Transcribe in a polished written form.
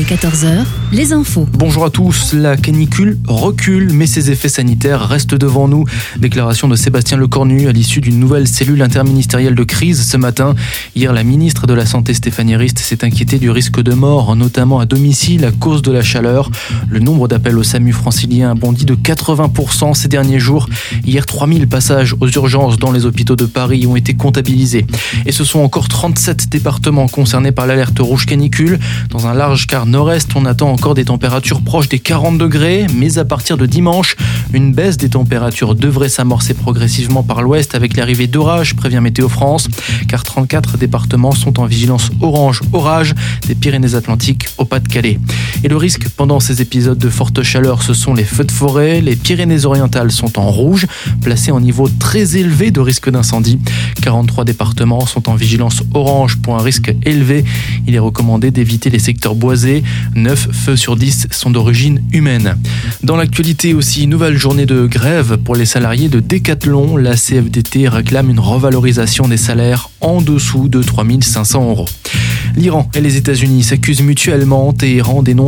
14h, les infos. Bonjour à tous, la canicule recule, mais ses effets sanitaires restent devant nous. Déclaration de Sébastien Lecornu à l'issue d'une nouvelle cellule interministérielle de crise ce matin. Hier, la ministre de la Santé Stéphanie Rist s'est inquiétée du risque de mort, notamment à domicile à cause de la chaleur. Le nombre d'appels au SAMU francilien a bondi de 80% ces derniers jours. Hier, 3000 passages aux urgences dans les hôpitaux de Paris ont été comptabilisés. Et ce sont encore 37 départements concernés par l'alerte rouge canicule. Dans un large quart nord-est, on attend encore des températures proches des 40 degrés, mais à partir de dimanche, une baisse des températures devrait s'amorcer progressivement par l'ouest avec l'arrivée d'orages, prévient Météo France, car 34 départements sont en vigilance orange orage, des Pyrénées-Atlantiques au Pas-de-Calais. Et le risque pendant ces épisodes de forte chaleur, ce sont les feux de forêt. Les Pyrénées-Orientales sont en rouge, placées en niveau très élevé de risque d'incendie. 43 départements sont en vigilance orange pour un risque élevé. Il est recommandé d'éviter les secteurs boisés. 9 feux sur 10 sont d'origine humaine. Dans l'actualité aussi, nouvelle journée de grève pour les salariés de Decathlon. La CFDT réclame une revalorisation des salaires en dessous de 3 500 €. L'Iran et les États-Unis s'accusent mutuellement. Téhéran dénonce